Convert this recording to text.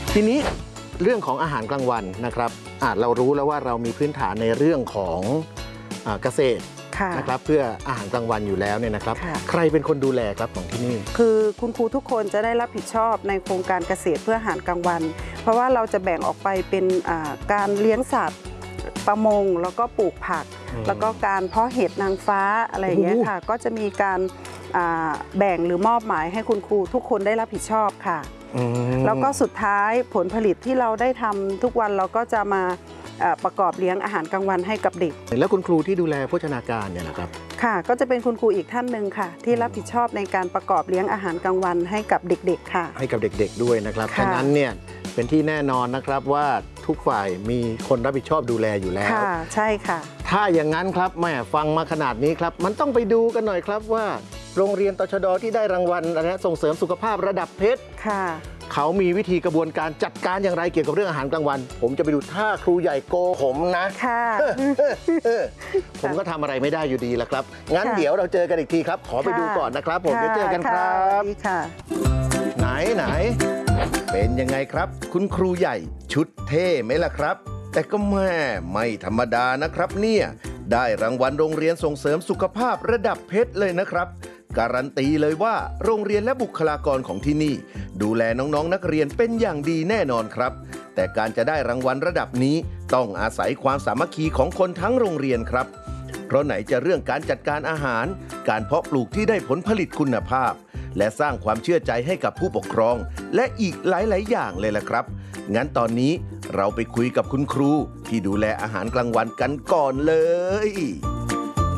ทีนี้เรื่องของอาหารกลางวันนะครับเรารู้แล้วว่าเรามีพื้นฐานในเรื่องของเกษตรนะครับเพื่ออาหารกลางวันอยู่แล้วเนี่ยนะครับใครเป็นคนดูแลครับของที่นี่คือคุณครูทุกคนจะได้รับผิดชอบในโครงการเกษตรเพื่ออาหารกลางวัน เพราะว่าเราจะแบ่งออกไปเป็นการเลี้ยงสัตว์ประมงแล้วก็ปลูกผักแล้วก็การเพาะเห็ดนางฟ้าอะไรอย่างเงี้ยค่ะก็จะมีการแบ่งหรือมอบหมายให้คุณครูทุกคนได้รับผิดชอบค่ะแล้วก็สุดท้ายผลผลิตที่เราได้ทำทุกวันเราก็จะมาประกอบเลี้ยงอาหารกลางวันให้กับเด็กแล้วคุณครูที่ดูแลโภชนาการเนี่ยนะครับค่ะก็จะเป็นคุณครูอีกท่านหนึ่งค่ะที่รับผิดชอบในการประกอบเลี้ยงอาหารกลางวันให้กับเด็กๆค่ะให้กับเด็กๆด้วยนะครับฉะนั้นเนี่ยเป็นที่แน่นอนนะครับว่าทุกฝ่ายมีคนรับผิดชอบดูแลอยู่แล้วค่ะใช่ค่ะถ้าอย่างนั้นครับแม่ฟังมาขนาดนี้ครับมันต้องไปดูกันหน่อยครับว่าโรงเรียนตชด.ที่ได้รางวัลส่งเสริมสุขภาพระดับเพชรค่ะเขามีวิธีกระบวนการจัดการอย่างไรเกี่ยวกับเรื่องอาหารกลางวันผมจะไปดูถ้าครูใหญ่โกผมนะค่ะผมก็ทำอะไรไม่ได้อยู่ดีละครับงั้นเดี๋ยวเราเจอกันอีกทีครับขอไปดูก่อนนะครับผมจะเจอกันครับไหนเป็นยังไงครับคุณครูใหญ่ชุดเท่ไหมล่ะครับแต่ก็แม่ไม่ธรรมดานะครับเนี่ยได้รางวัลโรงเรียนส่งเสริมสุขภาพระดับเพชรเลยนะครับการันตีเลยว่าโรงเรียนและบุคลากรของที่นี่ดูแลน้องๆนักเรียนเป็นอย่างดีแน่นอนครับแต่การจะได้รางวัลระดับนี้ต้องอาศัยความสามัคคีของคนทั้งโรงเรียนครับเพราะไหนจะเรื่องการจัดการอาหารการเพาะปลูกที่ได้ผลผลิตคุณภาพและสร้างความเชื่อใจให้กับผู้ปกครองและอีกหลายๆอย่างเลยล่ะครับงั้นตอนนี้เราไปคุยกับคุณครูที่ดูแลอาหารกลางวันกันก่อนเลย